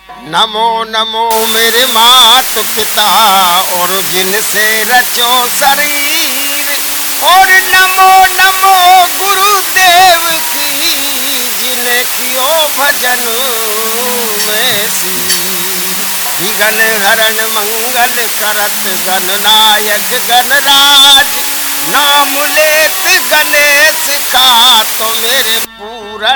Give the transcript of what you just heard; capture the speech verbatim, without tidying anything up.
नमो नमो मेरे मात पिता और जिनसे रचो शरीर, और नमो नमो गुरुदेव की जिन्हें कियो भजन में सीर। विघ्न हरण मंगल करत गणनायक गणराज, नाम लेत गणेश का तो मेरे पूरे